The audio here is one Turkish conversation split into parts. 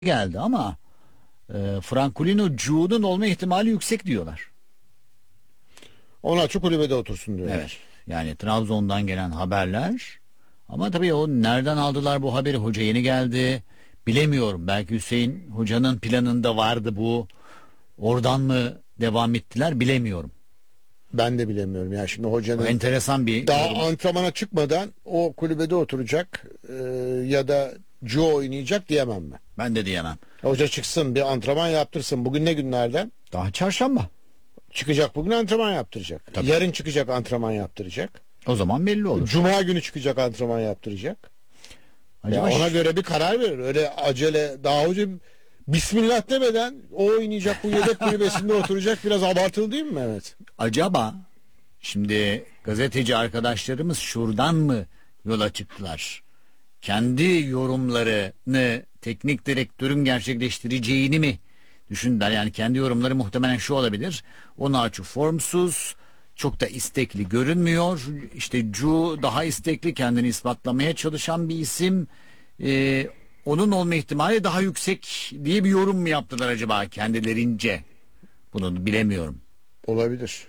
geldi ama Francolino Cu'nun olma ihtimali yüksek diyorlar. Onaçu kulübede otursun diyorlar. Evet. Yani Trabzon'dan gelen haberler. Ama tabii o nereden aldılar bu haberi? Hoca yeni geldi. Bilemiyorum. Belki Hüseyin Hoca'nın planında vardı bu. Oradan mı devam ettiler bilemiyorum. Ben de bilemiyorum ya, şimdi O hocanın enteresan bir daha yorum. antrenmana çıkmadan o kulübede oturacak ya da Joe oynayacak diyemem ben. Ben de diyemem. Hoca çıksın, bir antrenman yaptırsın. Bugün ne günlerden? Daha çarşamba. Çıkacak, bugün antrenman yaptıracak. Tabii. Yarın çıkacak, antrenman yaptıracak. O zaman belli olur. Cuma günü çıkacak, antrenman yaptıracak. Ya Acaba ona göre bir karar verir. Öyle acele, daha hoca Bismillah demeden o oynayacak, bu yedek kulübesinde oturacak, biraz abartılı değil mi Mehmet? acaba şimdi gazeteci arkadaşlarımız şuradan mı yola çıktılar? Kendi yorumlarını teknik direktörün gerçekleştireceğini mi düşündüler? Yani kendi yorumları muhtemelen şu olabilir: Onaçu formsuz, çok da istekli görünmüyor. İşte Cu daha istekli, kendini ispatlamaya çalışan bir isim. Onun olma ihtimali daha yüksek diye bir yorum mu yaptılar acaba kendilerince? Bunu bilemiyorum. Olabilir.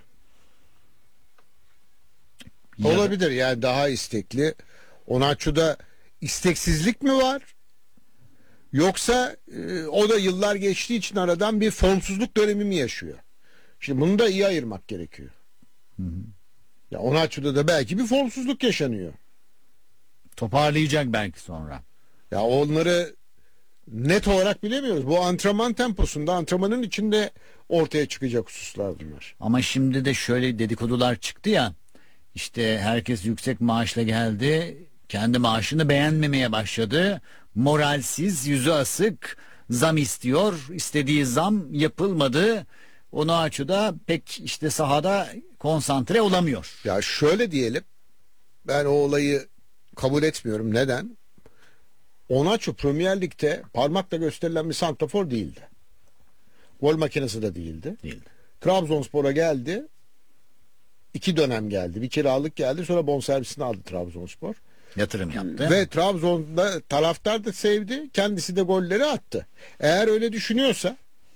Ya da- Olabilir yani, daha istekli. Onaçu'da isteksizlik mi var? Yoksa o da yıllar geçtiği için aradan bir formsuzluk dönemi mi yaşıyor? Şimdi bunu da iyi ayırmak gerekiyor. Ya Onaçu'da da belki bir formsuzluk yaşanıyor. Toparlayacak belki sonra. Ya onları net olarak bilemiyoruz. Bu antrenman temposunda, antrenmanın içinde ortaya çıkacak hususlar bunlar. Ama şimdi de şöyle dedikodular çıktı ya. İşte herkes yüksek maaşla geldi. Kendi maaşını beğenmemeye başladı. Moralsiz, yüzü asık, zam istiyor. İstediği zam yapılmadı. Onaçu da pek işte sahada konsantre olamıyor. Ya şöyle diyelim, ben o olayı kabul etmiyorum. Neden? Onaçu Premier Lig'de parmakla gösterilen bir santrafor değildi. Gol makinesi de değildi. Değil. Trabzonspor'a geldi. 2 dönem geldi. Bir kiralık geldi. Sonra bonservisini aldı Trabzonspor. Yatırım yaptı. Ve Trabzon'da taraftar da sevdi. Kendisi de golleri attı. Eğer öyle düşünüyorsa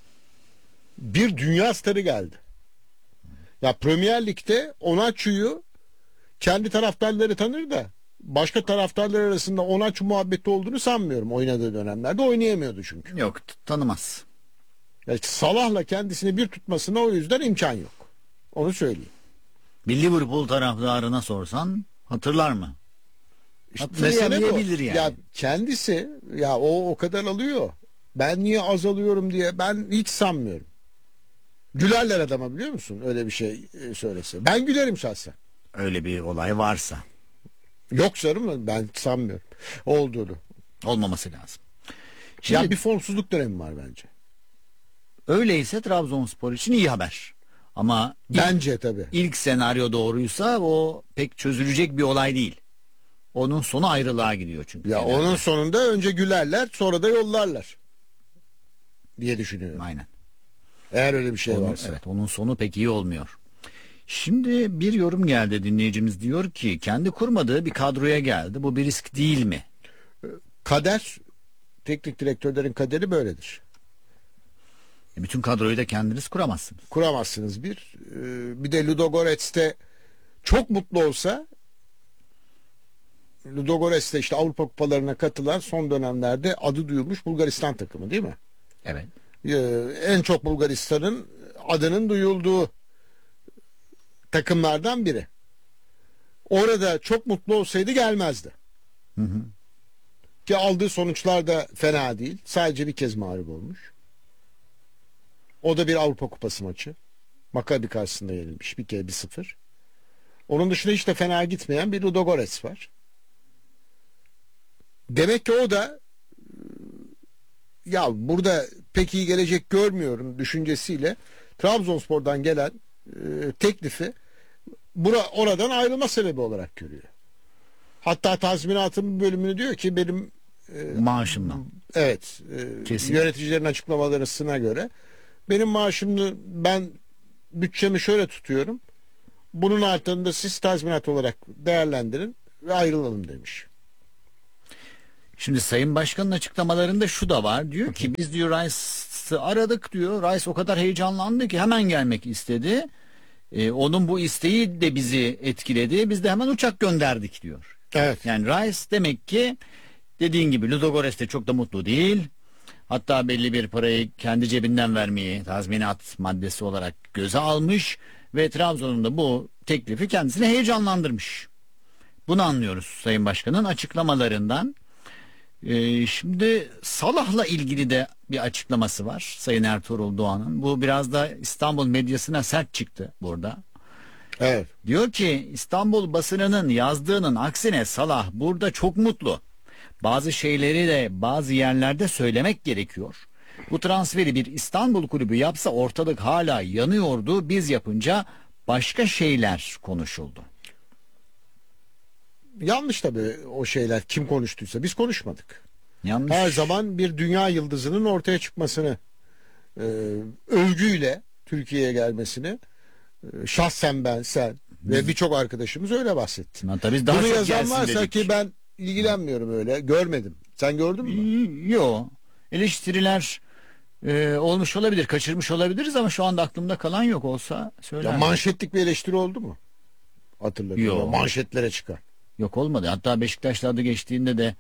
bir dünya starı geldi. Ya Premier Lig'de Onaçu'yu kendi taraftarları tanır da başka taraftarlar arasında Onaçu muhabbeti olduğunu sanmıyorum. Oynadığı dönemlerde oynayamıyordu çünkü. Yok, tanımaz. Yani Salah'la kendisini bir tutmasına o yüzden imkan yok. Onu söyleyeyim. Bir Liverpool taraftarına sorsan hatırlar mı? Mesele bu. Hatırlayamayabilir yani. Ya kendisi, ya o kadar alıyor. Ben niye az alıyorum diye ben hiç sanmıyorum. Gülerler adama, biliyor musun? Öyle bir şey söylese. Ben gülerim şahsen. Öyle bir olay varsa Yok canım, ben sanmıyorum olduğunu. olmaması lazım. Şimdi Ya bir formsuzluk dönemi var bence. öyleyse Trabzonspor için iyi haber. Ama Bence tabii. ilk senaryo doğruysa o pek çözülecek bir olay değil. Onun sonu ayrılığa gidiyor çünkü. Ya genelde. onun sonunda önce gülerler, sonra da yollarlar diye düşünüyorum. Aynen. Eğer öyle bir şey varsa. Evet, onun sonu pek iyi olmuyor. Şimdi bir yorum geldi, dinleyicimiz diyor ki kendi kurmadığı bir kadroya geldi. Bu bir risk değil mi? Kader, teknik direktörlerin kaderi böyledir. Bütün kadroyu da kendiniz kuramazsınız. Kuramazsınız bir. Bir de Ludogorets'te çok mutlu olsa, Ludogorets'te işte Avrupa kupalarına katılan, son dönemlerde adı duyulmuş Bulgaristan takımı değil mi? Evet. En çok Bulgaristan'ın adının duyulduğu takımlardan biri. Orada çok mutlu olsaydı gelmezdi. Hı hı. Ki aldığı sonuçlar da fena değil. Sadece bir kez mağlup olmuş. O da bir Avrupa Kupası maçı. Maccabi karşısında yenilmiş. Bir kere 1-0. Onun dışında hiç de fena gitmeyen bir Ludogorets var. Demek ki o da ya burada pek iyi gelecek görmüyorum düşüncesiyle Trabzonspor'dan gelen teklifi oradan ayrılma sebebi olarak görüyor. Hatta tazminatın bir bölümünü diyor ki benim Maaşımdan. evet, Kesin. yöneticilerin açıklamalarına göre benim maaşımı, ben bütçemi şöyle tutuyorum. Bunun altında siz tazminat olarak değerlendirin ve ayrılalım demiş. Şimdi Sayın Başkan'ın açıklamalarında şu da var. Diyor ki biz diyor Rice'ı aradık diyor. Rice o kadar heyecanlandı ki hemen gelmek istedi. Onun bu isteği de bizi etkiledi. Biz de hemen uçak gönderdik diyor. Evet. Yani Rice demek ki dediğin gibi Ludogorets de çok da mutlu değil. Hatta belli bir parayı kendi cebinden vermeyi tazminat maddesi olarak göze almış ve Trabzon'un da bu teklifi kendisini heyecanlandırmış. Bunu anlıyoruz Sayın Başkan'ın açıklamalarından. Şimdi Salah'la ilgili de bir açıklaması var Sayın Ertuğrul Doğan'ın. Bu biraz da İstanbul medyasına sert çıktı burada. Evet. Diyor ki İstanbul basınının yazdığının aksine Salah burada çok mutlu. Bazı şeyleri de bazı yerlerde söylemek gerekiyor. Bu transferi bir İstanbul kulübü yapsa ortalık hala yanıyordu. Biz yapınca başka şeyler konuşuldu. Yanlış tabii o şeyler, kim konuştuysa, biz konuşmadık. Yanlış. Her zaman bir dünya yıldızının ortaya çıkmasını, övgüyle Türkiye'ye gelmesini, şahsen ben, sen ve birçok arkadaşımız öyle bahsetti. Hatta biz daha Bunu çok yazan gelsin varsa dedik. ki ben ilgilenmiyorum öyle, görmedim. Sen gördün mü? Yok. Eleştiriler olmuş olabilir, kaçırmış olabiliriz ama şu anda aklımda kalan yok, olsa söyler. Ya manşetlik bir eleştiri oldu mu? Hatırladım. Yok. Ya manşetlere çıkan. Yok, olmadı. Hatta Beşiktaş'ta adı geçtiğinde de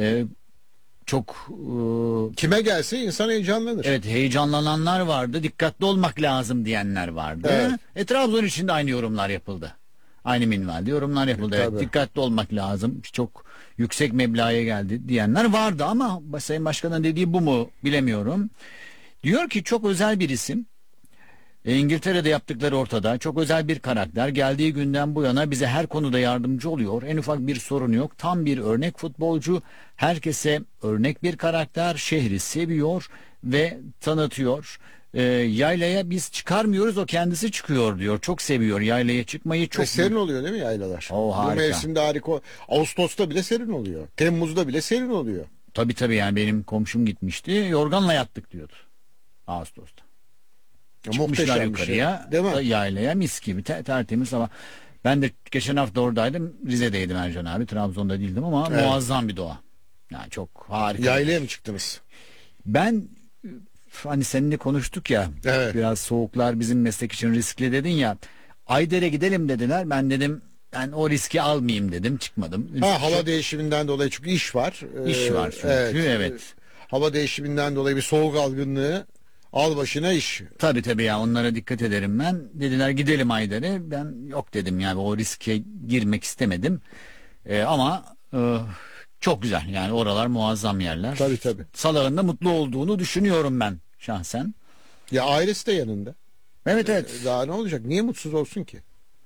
çok Kime gelse insan heyecanlanır. evet, heyecanlananlar vardı. Dikkatli olmak lazım diyenler vardı. Evet. Trabzon için de aynı yorumlar yapıldı. Aynı minvalde yorumlar yapıldı. Evet, Tabii. dikkatli olmak lazım. Çok yüksek meblağa geldi diyenler vardı ama Sayın Başkan'ın dediği bu mu bilemiyorum. Diyor ki çok özel bir isim. İngiltere'de yaptıkları ortada. Çok özel bir karakter. Geldiği günden bu yana bize her konuda yardımcı oluyor. En ufak bir sorun yok. Tam bir örnek futbolcu. Herkese örnek bir karakter. Şehri seviyor ve tanıtıyor. Yaylaya biz çıkarmıyoruz, o kendisi çıkıyor diyor. Çok seviyor yaylaya çıkmayı. Çok Serin oluyor değil mi yaylalar? O harika. Bu mevsimde harika. Ağustos'ta bile serin oluyor. Temmuz'da bile serin oluyor. Tabii yani benim komşum gitmişti. Yorganla yattık diyordu. Ağustos'ta. Ya, Çıkmışlar muhteşem bir şey. yukarıya, Değil mi? yaylaya, mis gibi tertemiz ama ben de geçen hafta oradaydım, Rize'deydim Ercan abi, Trabzon'da değildim ama Evet. muazzam bir doğa, yani çok harika. Yaylaya mı çıktınız? Ben hani seninle konuştuk ya, Evet. biraz soğuklar bizim meslek için riskli dedin ya, Ayder'e gidelim dediler, ben dedim ben o riski almayayım dedim, çıkmadım. Hava değişiminden dolayı, çünkü iş var. İş var çünkü, evet. Hava değişiminden dolayı bir soğuk algınlığı, al başına iş. Tabii ya, onlara dikkat ederim ben. Dediler gidelim Ayder'e. Ben yok dedim, yani o riske girmek istemedim. Ama çok güzel, yani oralar muazzam yerler. Tabii. Salah'ın da mutlu olduğunu düşünüyorum ben şahsen. Ya ailesi de yanında. Evet. Daha ne olacak? Niye mutsuz olsun ki?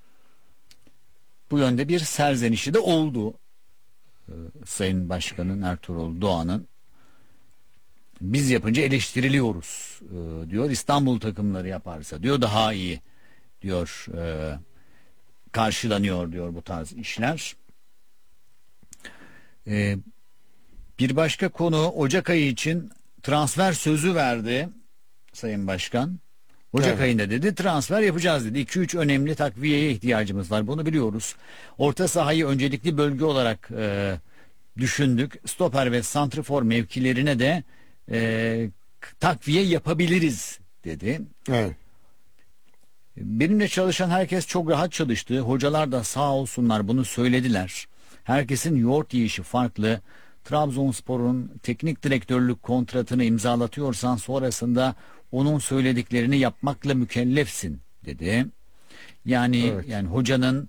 Bu yönde bir serzenişi de oldu. Sayın Başkan'ın, Ertuğrul Doğan'ın. Biz yapınca eleştiriliyoruz diyor. İstanbul takımları yaparsa diyor daha iyi diyor, karşılanıyor diyor bu tarz işler. Bir başka konu, Ocak ayı için transfer sözü verdi Sayın Başkan. Ocak ayında dedi transfer yapacağız dedi. 2-3 önemli takviyeye ihtiyacımız var, bunu biliyoruz. Orta sahayı öncelikli bölge olarak düşündük. Stoper ve santrfor mevkilerine de takviye yapabiliriz dedi. Evet. Benimle çalışan herkes çok rahat çalıştı. Hocalar da sağ olsunlar bunu söylediler. Herkesin yoğurt yiyişi farklı. Trabzonspor'un teknik direktörlük kontratını imzalatıyorsan sonrasında onun söylediklerini yapmakla mükellefsin dedi. Yani Evet. yani hocanın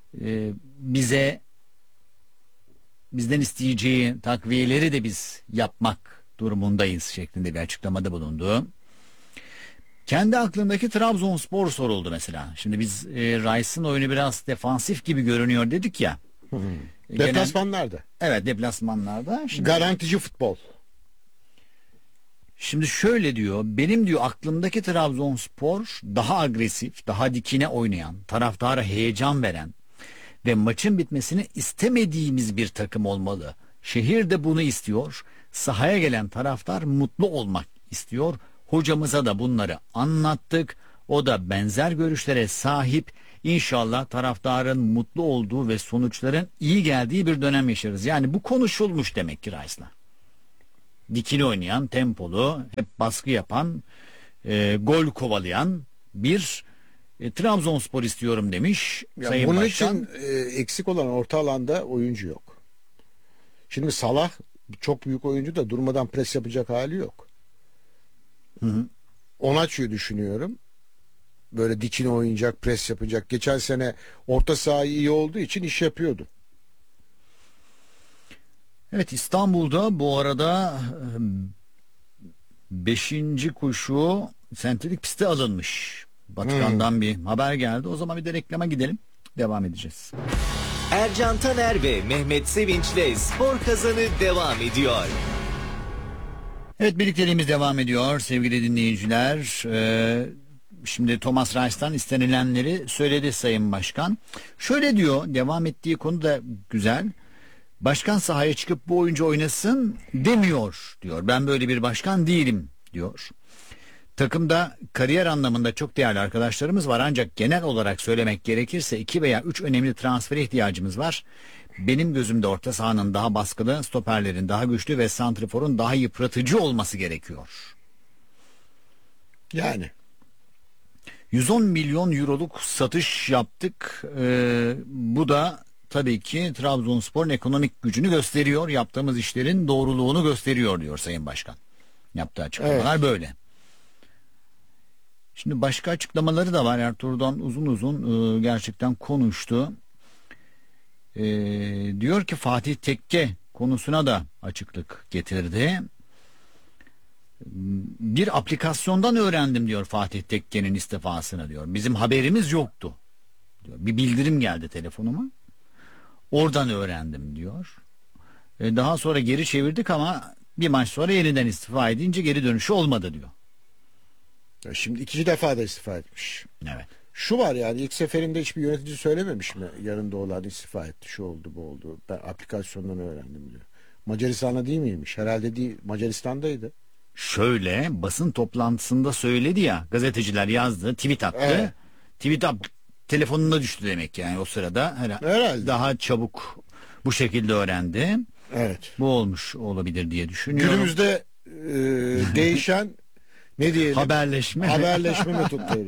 bizden isteyeceği takviyeleri de biz yapmak durumundayız şeklinde bir açıklamada bulundu. Kendi aklındaki Trabzonspor soruldu mesela. Şimdi biz Rice'ın oyunu biraz defansif gibi görünüyor dedik ya. Deplasmanlarda. Evet, deplasmanlarda. Garantici futbol. Şimdi şöyle diyor, benim diyor aklımdaki Trabzonspor daha agresif, daha dikine oynayan, taraftara heyecan veren ve maçın bitmesini istemediğimiz bir takım olmalı. Şehir de bunu istiyor. Sahaya gelen taraftar mutlu olmak istiyor. Hocamıza da bunları anlattık. O da benzer görüşlere sahip. İnşallah taraftarın mutlu olduğu ve sonuçların iyi geldiği bir dönem yaşarız. Yani bu konuşulmuş demek ki Rice'la. Dikili oynayan, tempolu, hep baskı yapan, gol kovalayan bir Trabzonspor istiyorum demiş Ya Sayın bunun Başkan. için eksik olan orta alanda oyuncu yok. Şimdi Salah çok büyük oyuncu da durmadan pres yapacak hali yok. Onaçu'yu düşünüyorum. Böyle dikine oynayacak, pres yapacak. Geçen sene orta saha iyi olduğu için iş yapıyordu. Evet, İstanbul'da bu arada 5. kuşu sentetik piste alınmış. Vatikan'dan bir haber geldi. O zaman bir de reklama gidelim. Devam edeceğiz. Ercan Taner ve Mehmet Sevinç'le Spor Kazanı devam ediyor. Evet, birlikteliğimiz devam ediyor sevgili dinleyiciler. Şimdi Thomas Reis'tan istenilenleri söyledi Sayın Başkan. Şöyle diyor, devam ettiği konu da güzel. Başkan sahaya çıkıp bu oyuncu oynasın demiyor diyor. Ben böyle bir başkan değilim diyor. Takımda kariyer anlamında çok değerli arkadaşlarımız var, ancak genel olarak söylemek gerekirse 2 veya 3 önemli transfere ihtiyacımız var. Benim gözümde orta sahanın daha baskılı, stoperlerin daha güçlü ve santriforun daha yıpratıcı olması gerekiyor. Yani 110 milyon euroluk satış yaptık. Bu da tabii ki Trabzonspor'un ekonomik gücünü gösteriyor. Yaptığımız işlerin doğruluğunu gösteriyor diyor Sayın Başkan. Yaptığı açıklamalar böyle. Şimdi başka açıklamaları da var. Ertuğrul'dan uzun uzun gerçekten konuştu. Diyor ki Fatih Tekke konusuna da açıklık getirdi. Bir aplikasyondan öğrendim diyor Fatih Tekke'nin istifasını diyor. Bizim haberimiz yoktu diyor. Bir bildirim geldi telefonuma. Oradan öğrendim diyor. Daha sonra geri çevirdik ama bir maç sonra yeniden istifa edince geri dönüşü olmadı diyor. şimdi 2 defa da istifa etmiş. Evet. Şu var, yani ilk seferinde hiçbir yönetici söylememiş mi? Yanında olan istifa etti, şu oldu bu oldu. Ben aplikasyondan öğrendim diyor. Macaristan'da değil miymiş? Herhalde değil. Macaristan'daydı. Şöyle basın toplantısında söyledi ya, gazeteciler yazdı, tweet attı. Evet. Telefonuna düştü demek, yani o sırada Herhalde. daha çabuk bu şekilde öğrendi. Evet. Bu olmuş olabilir diye düşünüyorum. Günümüzde değişen ne diyelim? Haberleşme. Haberleşme metotları.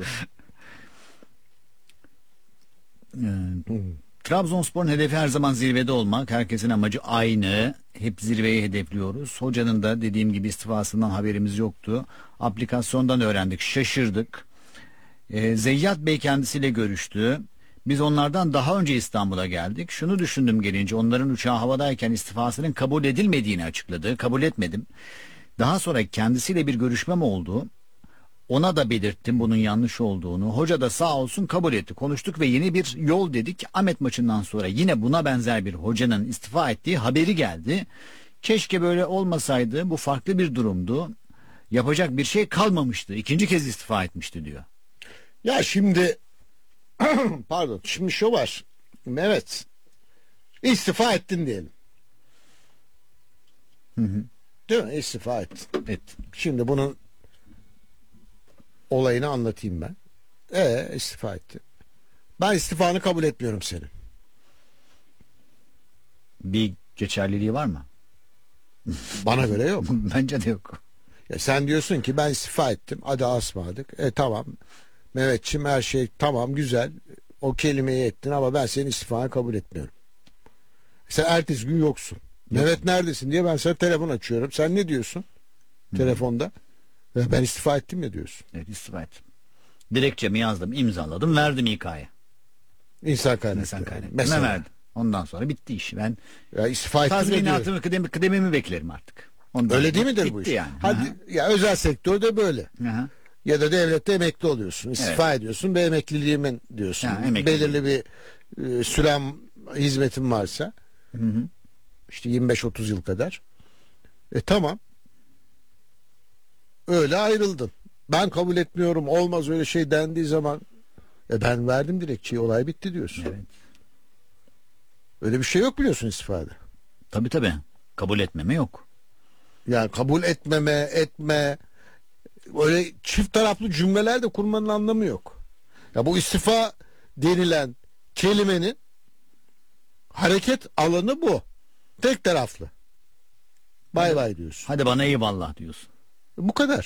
Trabzonspor'un hedefi her zaman zirvede olmak. Herkesin amacı aynı. Hep zirveyi hedefliyoruz. Hocanın da dediğim gibi istifasından haberimiz yoktu. Aplikasyondan öğrendik. Şaşırdık. Zeyyat Bey kendisiyle görüştü. Biz onlardan daha önce İstanbul'a geldik. Şunu düşündüm gelince, onların uçağı havadayken istifasının kabul edilmediğini açıkladı. Kabul etmedim. Daha sonra kendisiyle bir görüşmem oldu. Ona da belirttim bunun yanlış olduğunu. Hoca da sağ olsun kabul etti. Konuştuk ve yeni bir yol dedik. Ahmet maçından sonra yine buna benzer bir hocanın istifa ettiği haberi geldi. Keşke böyle olmasaydı, bu farklı bir durumdu. Yapacak bir şey kalmamıştı. 2. kez istifa etmişti diyor. Ya şimdi pardon, şimdi şu var. Evet. İstifa ettin diyelim. Değil mi? İstifa ettin. Evet. Şimdi bunun olayını anlatayım ben. İstifa etti. Ben istifanı kabul etmiyorum senin. Bir geçerliliği var mı? Bana göre yok. Bence de yok. Ya sen diyorsun ki ben istifa ettim. Hadi asmadık. Tamam. Mehmetçim, her şey tamam, güzel. O kelimeyi ettin ama ben senin istifanı kabul etmiyorum. Sen ertesi gün yoksun. Mehmet neredesin diye ben sana telefon açıyorum. Sen ne diyorsun? Telefonda. Ben istifa ettim ya diyorsun. Evet, istifa ettim. Dilekçemi yazdım, imzaladım, verdim İK'ya. İnsan kaynakları. İnsan kaynaklarına Mesela. verdim. Ondan sonra bitti iş. Ben Ya istifa ettim ya diyor. tazminatımı, kıdemimi beklerim artık. Ondan Öyle sonra değil midir bitti bu iş? yani. Hadi ya, özel sektörde böyle. Aha. Ya da devlette emekli oluyorsun. İstifa ediyorsun. Ben emekliliğimin diyorsun. Ha, emekliliğim. Belirli bir sürem, hizmetin varsa. İşte 25-30 yıl kadar. Tamam. Öyle ayrıldın. Ben kabul etmiyorum, olmaz öyle şey dendiği zaman ben verdim dilekçeyi, olay bitti diyorsun. Evet. Öyle bir şey yok biliyorsun istifada. Tabii. Kabul etmeme yok. Yani kabul etmeme, etme, öyle çift taraflı cümleler de kurmanın anlamı yok. Ya bu istifa denilen kelimenin hareket alanı bu. Tek taraflı. Bay bay diyorsun. Hadi bana eyvallah diyorsun. Bu kadar.